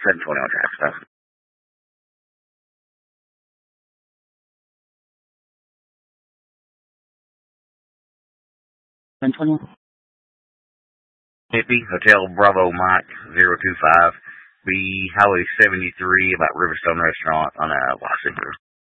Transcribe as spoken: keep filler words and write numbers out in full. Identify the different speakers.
Speaker 1: seven twenty on traffic stuff.
Speaker 2: seven twenty.
Speaker 1: Hippie, Hotel Bravo Mike, zero two five. Be Highway seventy-three, about Riverstone Restaurant on uh, Washington.